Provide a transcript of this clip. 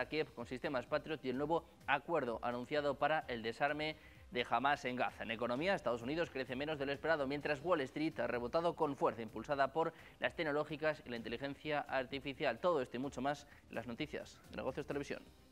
a Kiev con sistemas Patriot y el nuevo acuerdo anunciado para el desarme de Hamás en Gaza. En economía, Estados Unidos crece menos de lo esperado, mientras Wall Street ha rebotado con fuerza, impulsada por las tecnológicas y la inteligencia artificial. Todo esto y mucho más en las noticias de Negocios Televisión.